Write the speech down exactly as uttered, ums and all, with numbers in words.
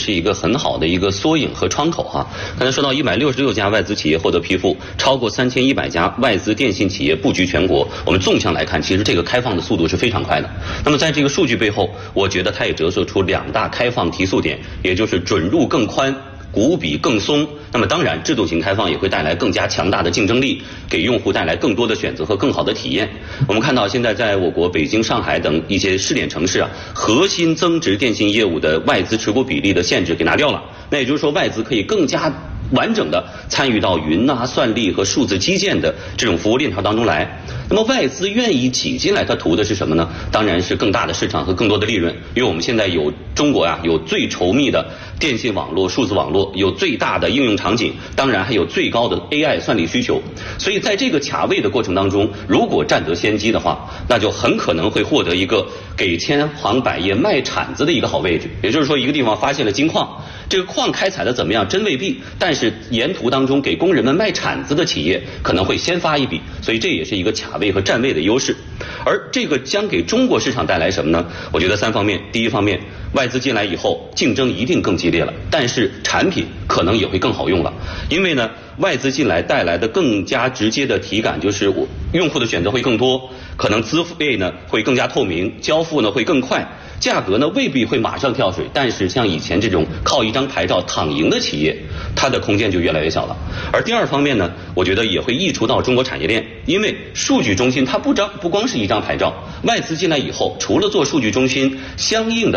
是一个很好的一个缩影和窗口哈。刚才说到一百六十六家外资企业获得批复，超过三千一百家外资电信企业布局全国。我们纵向来看，其实这个开放的速度是非常快的。那么在这个数据背后，我觉得它也折射出两大开放提速点，也就是准入更宽。股比更松，那么当然制度型开放也会带来更加强大的竞争力，给用户带来更多的选择和更好的体验。我们看到现在在我国北京、上海等一些试点城市啊，核心增值电信业务的外资持股比例的限制给拿掉了，那也就是说外资可以更加完整的参与到云啊、算力和数字基建的这种服务链条当中来。那么外资愿意挤进来，它图的是什么呢？当然是更大的市场和更多的利润。因为我们现在有中国啊，有最稠密的电信网络、数字网络，有最大的应用场景，当然还有最高的 A I 算力需求。所以在这个卡位的过程当中，如果占得先机的话，那就很可能会获得一个给千行百业卖铲子的一个好位置。也就是说，一个地方发现了金矿，这个矿开采的怎么样真未必，但是沿途当中给工人们卖铲子的企业可能会先发一笔，所以这也是一个卡位和站位的优势。而这个将给中国市场带来什么呢？我觉得三方面。第一方面，外资进来以后竞争一定更激烈了，但是产品可能也会更好用了。因为呢，外资进来带来的更加直接的体感就是我用户的选择会更多，可能资费呢会更加透明，交付呢会更快，价格呢未必会马上跳水，但是像以前这种靠一张牌照躺赢的企业，它的空间就越来越小了。而第二方面呢，我觉得也会溢出到中国产业链，因为数据中心它不张不光是一张牌照，外资进来以后，除了做数据中心相应的